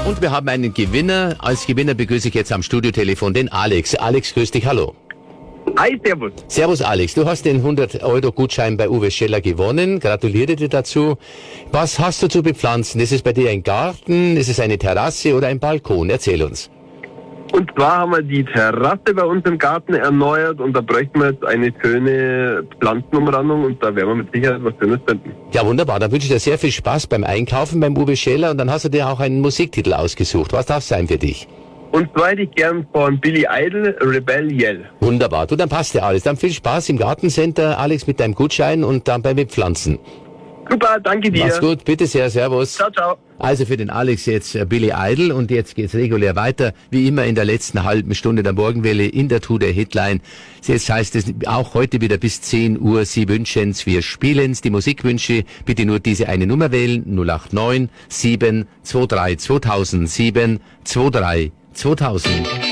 Und wir haben einen Gewinner. Als Gewinner begrüße ich jetzt am Studiotelefon den Alex. Alex, grüß dich, hallo. Hi, servus. Servus Alex, du hast den 100-Euro-Gutschein bei Uwe Scheller gewonnen. Gratuliere dir dazu. Was hast du zu bepflanzen? Ist es bei dir ein Garten, ist es eine Terrasse oder ein Balkon? Erzähl uns. Und zwar haben wir die Terrasse bei uns im Garten erneuert und da bräuchten wir jetzt eine schöne Pflanzenumrandung und da werden wir mit Sicherheit was Schönes finden. Ja, wunderbar. Dann wünsche ich dir sehr viel Spaß beim Einkaufen beim Uwe Scheller und dann hast du dir auch einen Musiktitel ausgesucht. Was darf es sein für dich? Und zwar hätte ich gern von Billy Idol, Rebel Yell. Wunderbar. Du, dann passt ja alles. Dann viel Spaß im Gartencenter, Alex, mit deinem Gutschein und dann beim Pflanzen. Super, danke dir. Mach's gut, bitte sehr, servus. Ciao, ciao. Also für den Alex jetzt Billy Idol und jetzt geht's regulär weiter, wie immer in der letzten halben Stunde der Morgenwelle in der To-Der Hitline. Jetzt heißt es auch heute wieder bis 10 Uhr, Sie wünschen's, wir spielen's, die Musikwünsche, bitte nur diese eine Nummer wählen, 089 723 2007 23 2000.